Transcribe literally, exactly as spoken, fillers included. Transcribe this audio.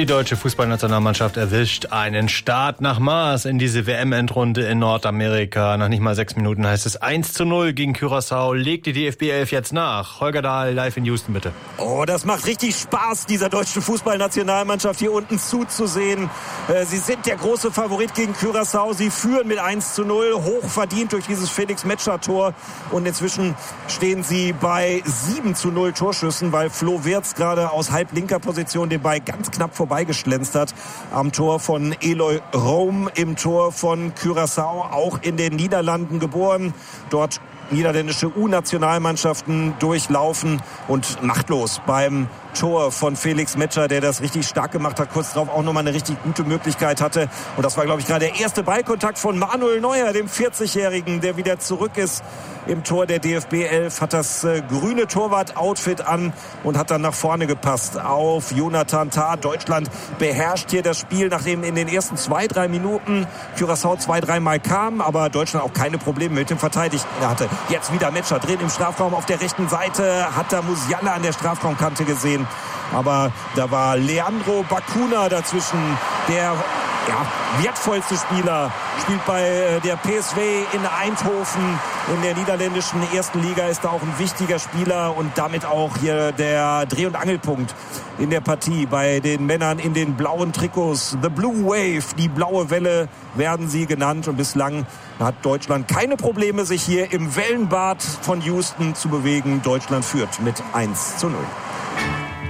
Die deutsche Fußballnationalmannschaft erwischt einen Start nach Maß in diese W M-Endrunde in Nordamerika. Nach nicht mal sechs Minuten heißt es eins zu null gegen Curaçao. Legt die D F B elf jetzt nach? Holger Dahl, live in Houston, bitte. Oh, das macht richtig Spaß, dieser deutschen Fußballnationalmannschaft hier unten zuzusehen. Sie sind der große Favorit gegen Curaçao. Sie führen mit eins zu null, hoch verdient durch dieses Felix Metscher-Tor. Und inzwischen stehen sie bei sieben zu null Torschüssen, weil Flo Wirtz gerade aus halblinker Position den Ball ganz knapp vorbeigeschlänzt hat am Tor von Eloy Room, im Tor von Curaçao, auch in den Niederlanden geboren, dort niederländische U-Nationalmannschaften durchlaufen und machtlos beim Tor von Felix Metscher, der das richtig stark gemacht hat, kurz darauf auch nochmal eine richtig gute Möglichkeit hatte. Und das war, glaube ich, gerade der erste Ballkontakt von Manuel Neuer, dem vierzigjährigen, der wieder zurück ist im Tor der D F B elf, hat das äh, grüne Torwart-Outfit an und hat dann nach vorne gepasst auf Jonathan Tah. Deutschland beherrscht hier das Spiel, nachdem in den ersten zwei, drei Minuten Curaçao zwei, dreimal kam, aber Deutschland auch keine Probleme mit dem Verteidigen hatte. Jetzt wieder Metscher, dreht im Strafraum auf der rechten Seite, hat da Musiala an der Strafraumkante gesehen. Aber da war Leandro Bacuna dazwischen, der ja, wertvollste Spieler, spielt bei der P S V in Eindhoven in der niederländischen ersten Liga, ist da auch ein wichtiger Spieler und damit auch hier der Dreh- und Angelpunkt in der Partie bei den Männern in den blauen Trikots. The Blue Wave, die blaue Welle werden sie genannt, und bislang hat Deutschland keine Probleme, sich hier im Wellenbad von Houston zu bewegen. Deutschland führt mit eins zu null.